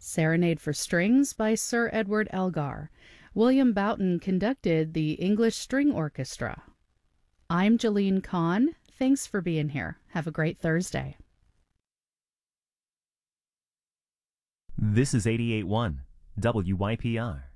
Serenade for Strings by Sir Edward Elgar. William Boughton conducted the English String Orchestra. I'm Jeline Kahn. Thanks for being here. Have a great Thursday. This is 88.1 WYPR.